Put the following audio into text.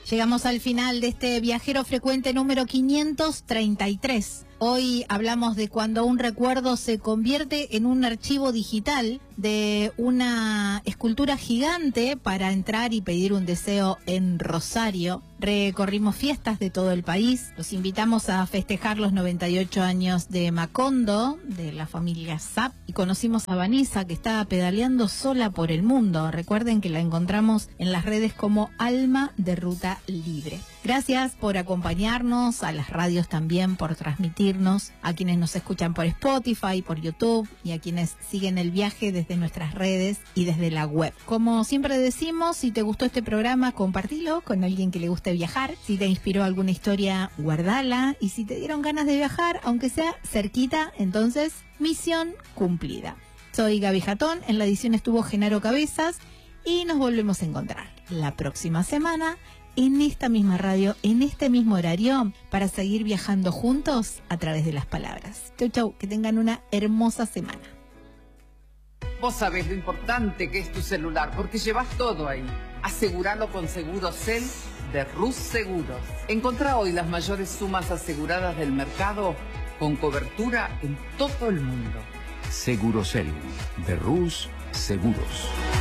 Llegamos al final de este viajero frecuente número 533. Hoy hablamos de cuando un recuerdo se convierte en un archivo digital de una escultura gigante para entrar y pedir un deseo en Rosario. Recorrimos fiestas de todo el país. Los invitamos a festejar los 98 años de Macondo, de la familia Zapp. Y conocimos a Vanessa, que estaba pedaleando sola por el mundo. Recuerden que la encontramos en las redes como Alma de Ruta Libre. Gracias por acompañarnos, a las radios también por transmitirnos, a quienes nos escuchan por Spotify, por YouTube y a quienes siguen el viaje desde nuestras redes y desde la web. Como siempre decimos, si te gustó este programa, compartilo con alguien que le guste viajar. Si te inspiró alguna historia, guardala. Y si te dieron ganas de viajar, aunque sea cerquita, entonces misión cumplida. Soy Gaby Jatón, en la edición estuvo Genaro Cabezas y nos volvemos a encontrar la próxima semana en esta misma radio, en este mismo horario, para seguir viajando juntos a través de las palabras. Chau, chau, que tengan una hermosa semana. Vos sabés lo importante que es tu celular, porque llevas todo ahí. Aseguralo con Segurocel de Rus Seguros. Encontrá hoy las mayores sumas aseguradas del mercado con cobertura en todo el mundo. Segurocel de Rus Seguros.